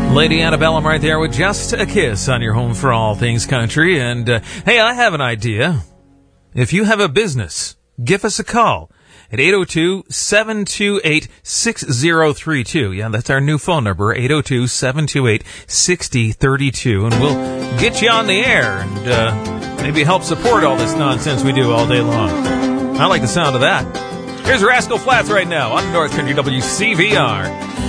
Lady Antebellum right there with Just a Kiss on your home for all things country. And, hey, I have an idea. If you have a business, give us a call at 802-728-6032. Yeah, that's our new phone number, 802-728-6032. And we'll get you on the air and maybe help support all this nonsense we do all day long. I like the sound of that. Here's Rascal Flatts right now on North Country WCVR.